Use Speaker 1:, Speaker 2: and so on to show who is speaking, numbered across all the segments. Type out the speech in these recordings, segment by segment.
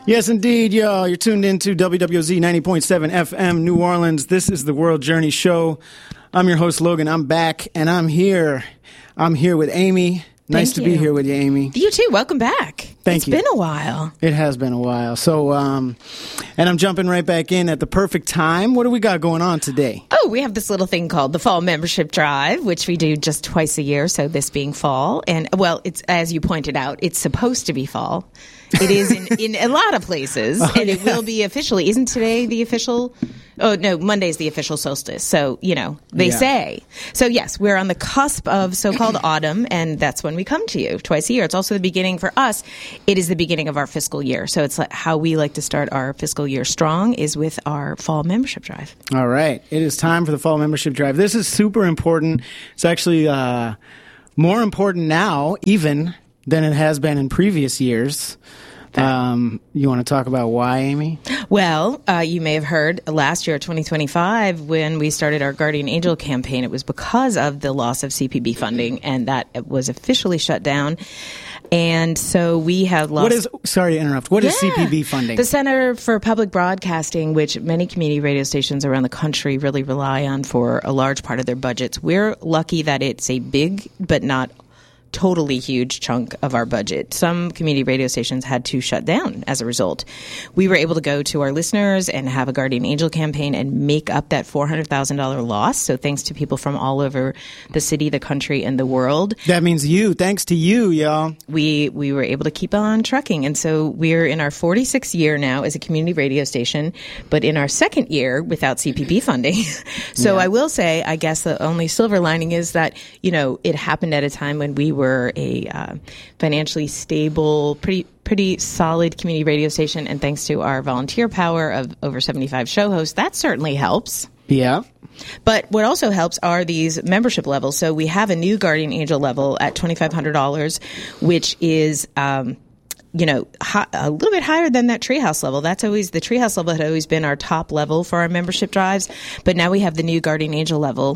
Speaker 1: Yes, indeed, y'all. You're tuned into WWZ 90.7 FM, New Orleans. This is the World Journey Show. I'm your host, Logan. I'm back, and I'm here. I'm here with Amy. Nice to be here with you, Amy.
Speaker 2: You too. Welcome back.
Speaker 1: Thank you.
Speaker 2: It's been a while.
Speaker 1: It has been a while. So, and I'm jumping right back in at the perfect time. What do we got going on today?
Speaker 2: Oh, we have this little thing called the Fall Membership Drive, which we do just twice a year. So this being fall. And, well, it's as you pointed out, it's supposed to be fall. It is in a lot of places, and it will be officially. Isn't today the official? Oh, no, Monday's the official solstice. So, they say. So, yes, we're on the cusp of so-called autumn, and that's when we come to you twice a year. It's also the beginning for us. It is the beginning of our fiscal year. So it's like how we like to start our fiscal year strong is with our Fall Membership Drive.
Speaker 1: All right. It is time for the Fall Membership Drive. This is super important. It's actually more important now, even than it has been in previous years. You want to talk about why, Amy?
Speaker 2: Well, you may have heard last year, 2025, when we started our Guardian Angel campaign, it was because of the loss of CPB funding, and that was officially shut down. And so we have lost...
Speaker 1: Sorry to interrupt. What is CPB funding?
Speaker 2: The Center for Public Broadcasting, which many community radio stations around the country really rely on for a large part of their budgets. We're lucky that it's a big, but not totally huge chunk of our budget. Some community radio stations had to shut down as a result. We were able to go to our listeners and have a Guardian Angel campaign and make up that $400,000 loss. So thanks to people from all over the city, the country, and the world.
Speaker 1: That means you. Thanks to you, y'all.
Speaker 2: We were able to keep on trucking. And so we're in our 46th year now as a community radio station, but in our second year without CPB funding. So I will say, I guess the only silver lining is that, it happened at a time when we were a financially stable, pretty solid community radio station, and thanks to our volunteer power of over 75 show hosts, that certainly helps.
Speaker 1: Yeah.
Speaker 2: But what also helps are these membership levels. So we have a new Guardian Angel level at $2,500, which is a little bit higher than that Treehouse level. The Treehouse level had always been our top level for our membership drives, but now we have the new Guardian Angel level,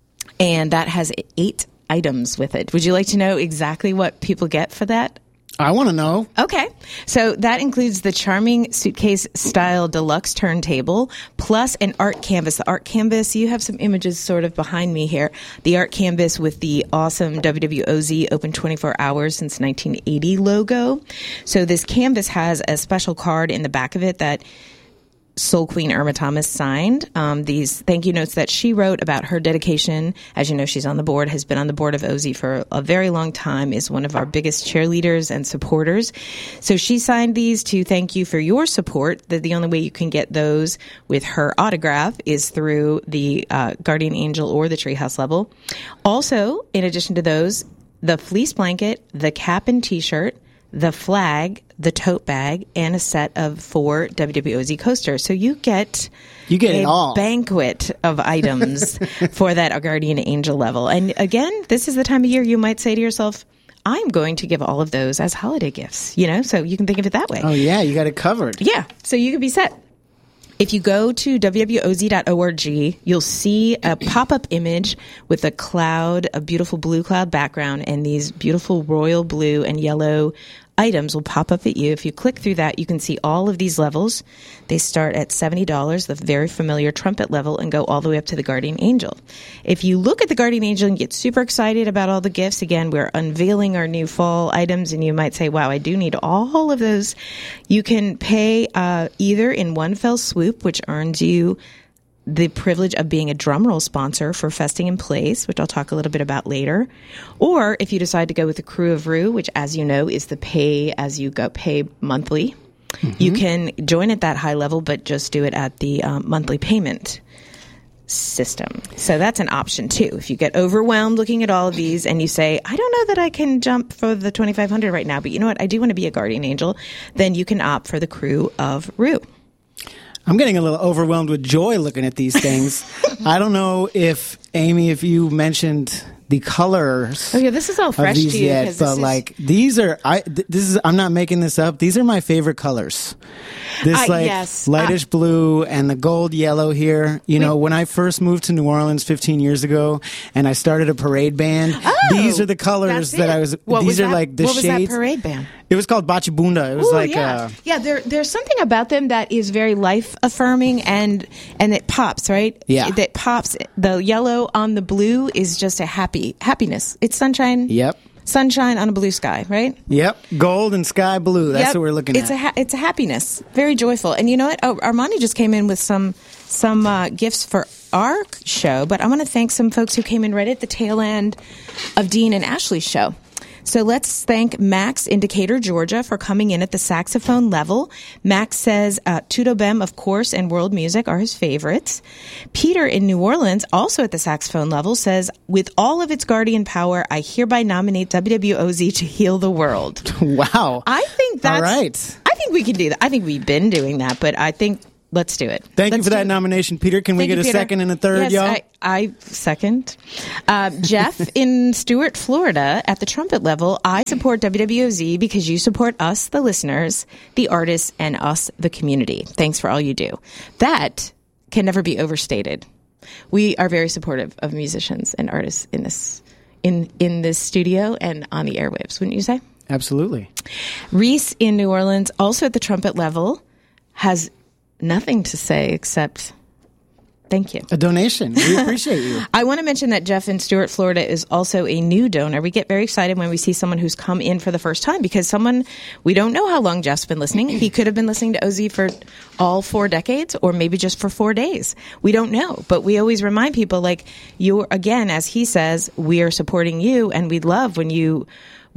Speaker 2: and that has 8 items with it. Would you like to know exactly what people get for that?
Speaker 1: I want to know.
Speaker 2: Okay. So that includes the charming suitcase-style deluxe turntable, plus an art canvas. The art canvas, you have some images sort of behind me here. The art canvas with the awesome WWOZ open 24 hours since 1980 logo. So this canvas has a special card in the back of it that Soul Queen Irma Thomas signed. These thank you notes that she wrote about her dedication. As you know, she's on the board, has been on the board of OZ for a very long time, is one of our biggest cheerleaders and supporters. So she signed these to thank you for your support. The only way you can get those with her autograph is through the Guardian Angel or the Treehouse level. Also, in addition to those, the fleece blanket, the cap and t-shirt, the flag, the tote bag, and a set of 4 WWOZ coasters. So you get
Speaker 1: it all.
Speaker 2: Banquet of items for that Guardian Angel level. And again, this is the time of year you might say to yourself, I'm going to give all of those as holiday gifts, so you can think of it that way.
Speaker 1: Oh, yeah, you got it covered.
Speaker 2: Yeah, so you can be set. If you go to wwoz.org, you'll see a pop-up image with a beautiful blue cloud background, and these beautiful royal blue and yellow items will pop up at you. If you click through that, you can see all of these levels. They start at $70, the very familiar trumpet level, and go all the way up to the Guardian Angel. If you look at the Guardian Angel and get super excited about all the gifts, again, we're unveiling our new fall items, and you might say, wow, I do need all of those. You can pay either in one fell swoop, which earns you the privilege of being a drumroll sponsor for Festing in Place, which I'll talk a little bit about later. Or if you decide to go with the Crew of Rue, which, as you know, is the pay monthly, you can join at that high level, but just do it at the monthly payment system. So that's an option too. If you get overwhelmed looking at all of these and you say, I don't know that I can jump for the 2,500 right now, but you know what? I do want to be a Guardian Angel. Then you can opt for the Crew of Rue.
Speaker 1: I'm getting a little overwhelmed with joy looking at these things. I don't know if, Amy, if you mentioned the colors.
Speaker 2: Oh yeah, this is all fresh to you.
Speaker 1: Yet, but these are, I'm not making this up. These are my favorite colors. This like
Speaker 2: yes.
Speaker 1: lightish blue and the gold yellow here. You know, when I first moved to New Orleans 15 years ago and I started a parade band, these are the colors that I was. These are like the
Speaker 2: shades. What was that parade band?
Speaker 1: It was called Bachibunda. It was
Speaker 2: There's something about them that is very life affirming and it pops, right?
Speaker 1: Yeah,
Speaker 2: that pops. The yellow on the blue is just a happiness. It's sunshine.
Speaker 1: Yep.
Speaker 2: Sunshine on a blue sky, right?
Speaker 1: Yep. Gold and sky blue. That's what we're looking
Speaker 2: at. It's a happiness. Very joyful. And you know what? Armani just came in with some gifts for our show, but I want to thank some folks who came in right at the tail end of Dean and Ashley's show. So let's thank Max in Decatur, Georgia, for coming in at the saxophone level. Max says Tudo Bem, of course, and world music are his favorites. Peter in New Orleans, also at the saxophone level, says, with all of its guardian power, I hereby nominate WWOZ to heal the world.
Speaker 1: Wow.
Speaker 2: I think that's...
Speaker 1: All right.
Speaker 2: I think we can do that. I think we've been doing that, but I think... Let's do it.
Speaker 1: Thank you for that nomination, Peter. Can we get a second and a third, y'all?
Speaker 2: I second. Jeff in Stuart, Florida, at the trumpet level, I support WWOZ because you support us, the listeners, the artists, and us, the community. Thanks for all you do. That can never be overstated. We are very supportive of musicians and artists in this studio and on the airwaves, wouldn't you say?
Speaker 1: Absolutely.
Speaker 2: Reese in New Orleans, also at the trumpet level, has nothing to say except thank you.
Speaker 1: A donation. We appreciate you.
Speaker 2: I want to mention that Jeff in Stuart, Florida is also a new donor. We get very excited when we see someone who's come in for the first time because we don't know how long Jeff's been listening. He could have been listening to OZ for all 4 decades or maybe just for 4 days. We don't know. But we always remind people like again, as he says, we are supporting you and we love when you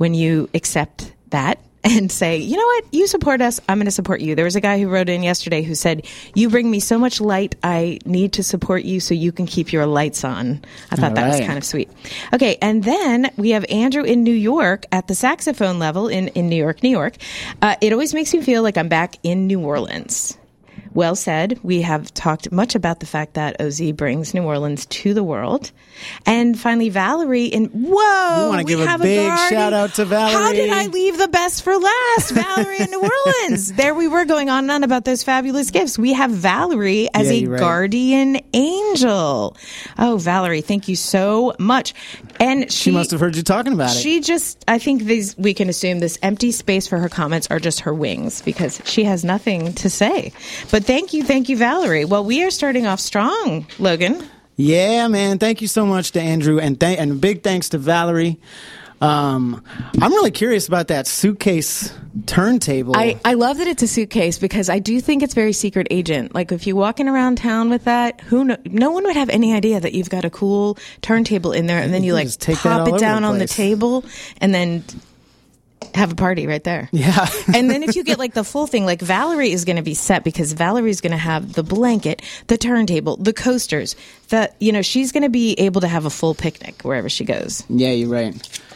Speaker 2: accept that. And say, you know what? You support us. I'm going to support you. There was a guy who wrote in yesterday who said, you bring me so much light. I need to support you so you can keep your lights on. I thought that was kind of sweet. Okay. And then we have Andrew in New York at the saxophone level in New York, New York. It always makes me feel like I'm back in New Orleans. Well said. We have talked much about the fact that OZ brings New Orleans to the world. And finally, Valerie we
Speaker 1: want to give a big shout out to Valerie.
Speaker 2: How did I leave the best for last? Valerie in New Orleans. There we were going on and on about those fabulous gifts. We have Valerie as a guardian angel. Oh, Valerie, thank you so much. And
Speaker 1: she must have heard you talking about it.
Speaker 2: I think we can assume this empty space for her comments are just her wings because she has nothing to say. But thank you, Valerie. Well, we are starting off strong, Logan.
Speaker 1: Yeah, man. Thank you so much to Andrew, and big thanks to Valerie. I'm really curious about that suitcase turntable.
Speaker 2: I love that it's a suitcase because I do think it's very secret agent. Like if you're walking around town with that, no one would have any idea that you've got a cool turntable in there, and then you like pop it down on the table, and then have a party right there.
Speaker 1: Yeah.
Speaker 2: And then if you get like the full thing, like Valerie is going to be set because Valerie's going to have the blanket, the turntable, the coasters, she's going to be able to have a full picnic wherever she goes.
Speaker 1: Yeah, you're right.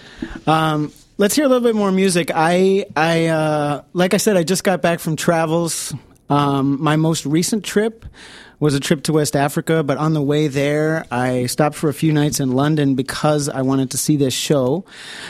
Speaker 1: Let's hear a little bit more music. I like I said, I just got back from travels. My most recent trip was a trip to West Africa, but on the way there, I stopped for a few nights in London because I wanted to see this show.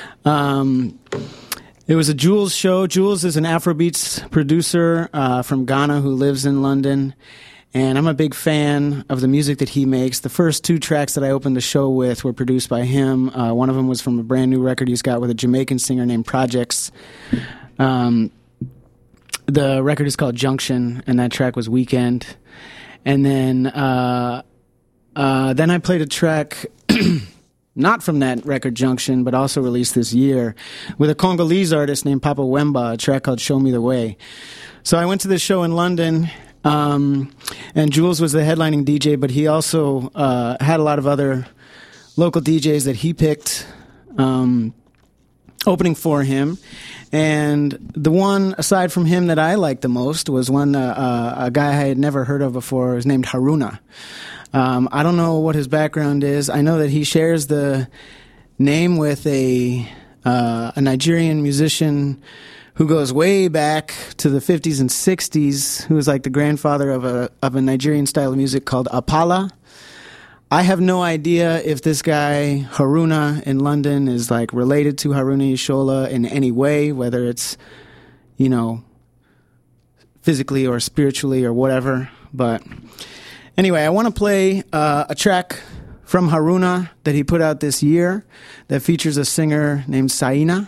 Speaker 1: It was a Jules show. Jules is an Afrobeats producer from Ghana who lives in London, and I'm a big fan of the music that he makes. The first 2 tracks that I opened the show with were produced by him. One of them was from a brand new record he's got with a Jamaican singer named Projects. The record is called Junction, and that track was Weekend. And then I played a track not from that record Junction, but also released this year with a Congolese artist named Papa Wemba, a track called Show Me the Way. So I went to this show in London, and Jules was the headlining DJ, but he also had a lot of other local DJs that he picked opening for him. And the one, aside from him, that I liked the most was one a guy I had never heard of before. He was named Haruna. I don't know what his background is. I know that he shares the name with a Nigerian musician who goes way back to the 50s and 60s, who was like the grandfather of a Nigerian style of music called Apala. I have no idea if this guy, Haruna, in London is like related to Haruna Ishola in any way, whether it's, physically or spiritually or whatever. But anyway, I want to play a track from Haruna that he put out this year that features a singer named Saina.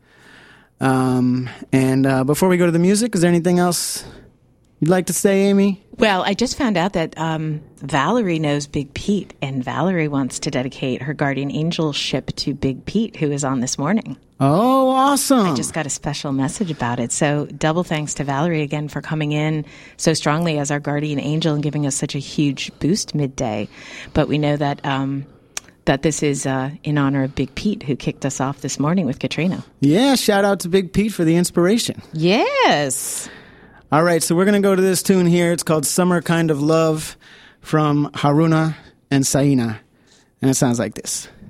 Speaker 1: And before we go to the music, is there anything else you'd like to say, Amy?
Speaker 2: Well, I just found out that Valerie knows Big Pete, and Valerie wants to dedicate her guardian angel ship to Big Pete, who is on this morning.
Speaker 1: Oh, awesome.
Speaker 2: I just got a special message about it. So double thanks to Valerie again for coming in so strongly as our guardian angel and giving us such a huge boost midday. But we know that that this is in honor of Big Pete, who kicked us off this morning with Katrina.
Speaker 1: Yeah, shout out to Big Pete for the inspiration.
Speaker 2: Yes.
Speaker 1: All right, so we're going to go to this tune here. It's called Summer Kind of Love from Haruna and Saina. And it sounds like this.